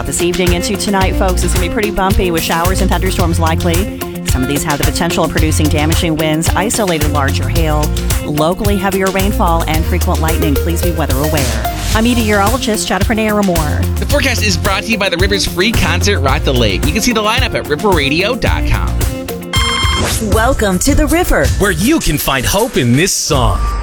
This evening into tonight, folks, it's going to be pretty bumpy with showers and thunderstorms likely. Some of these have the potential of producing damaging winds, isolated larger hail, locally heavier rainfall, and frequent lightning. Please be weather aware. I'm meteorologist Jennifer Naramore. The forecast is brought to you by the River's free concert, Rock the Lake. You can see the lineup at riverradio.com. Welcome to The River, where you can find hope in this song.